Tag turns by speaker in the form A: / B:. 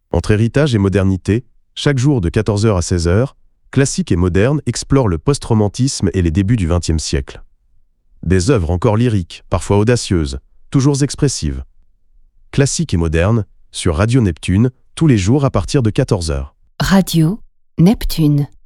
A: Entre héritage et modernité, chaque jour de 14h à 16h, Classique et Moderne explore le post-romantisme et les débuts du XXe siècle. Des œuvres encore lyriques, parfois audacieuses, toujours expressives. Classique et Moderne, sur Radio Neptune, tous les jours à partir de 14h.
B: Radio Neptune.